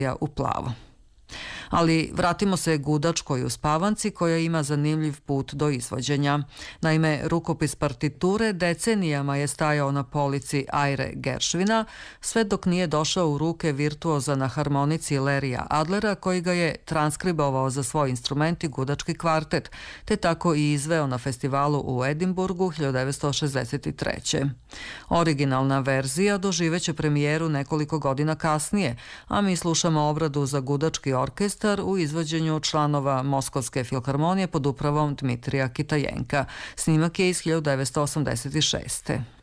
u plavo. Ali vratimo se Gudačkoj u Spavanci koja ima zanimljiv put do izvođenja. Naime, rukopis partiture decenijama je stajao na polici Ajre Geršvina, sve dok nije došao u ruke virtuoza na harmonici Lerija Adlera koji ga je transkribovao za svoj instrument i Gudački kvartet, te tako i izveo na festivalu u Edinburgu 1963. Originalna verzija doživeće premijeru nekoliko godina kasnije, a mi slušamo obradu za Gudački orkestar u izvođenju članova Moskovske filharmonije pod upravom Dmitrija Kitajenka. Snimak je iz 1986.